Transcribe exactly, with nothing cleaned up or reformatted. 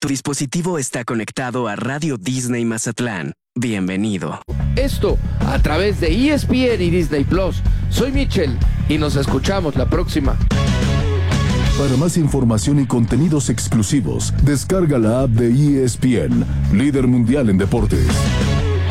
Tu dispositivo está conectado a Radio Disney Mazatlán. Bienvenido. Esto a través de E S P N y Disney Plus. Soy Michel y nos escuchamos la próxima. Para más información y contenidos exclusivos, descarga la app de E S P N, líder mundial en deportes.